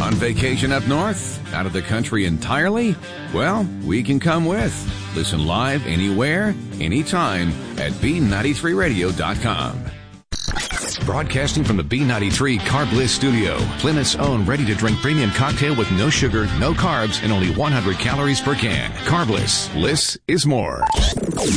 On vacation up north? Out of the country entirely? Well, we can come with. Listen live anywhere, anytime at B93Radio.com. Broadcasting from the B93 Carb Bliss Studio, Plymouth's own ready-to-drink premium cocktail with no sugar, no carbs, and only 100 calories per can. Carb Bliss. Bliss is more.